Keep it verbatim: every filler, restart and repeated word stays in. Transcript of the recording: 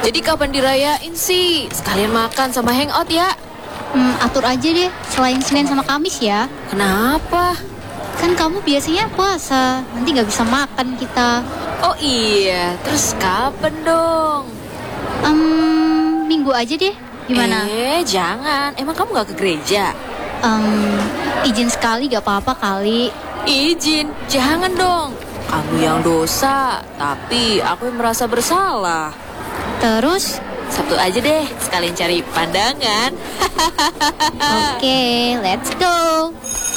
Jadi kapan dirayain sih? Sekalian makan sama hangout ya. Hmm, atur aja deh, selain Senin sama Kamis ya. Kenapa? Kan kamu biasanya puasa, nanti gak bisa makan kita. Oh iya, terus kapan dong? Um, minggu aja deh, gimana? Eh, jangan. Emang kamu gak ke gereja? Um, izin sekali gak apa-apa kali. Izin, jangan dong. Kamu yang dosa, tapi aku yang merasa bersalah. Terus? Sabtu aja deh, sekalian cari pandangan. Oke, okay, let's go.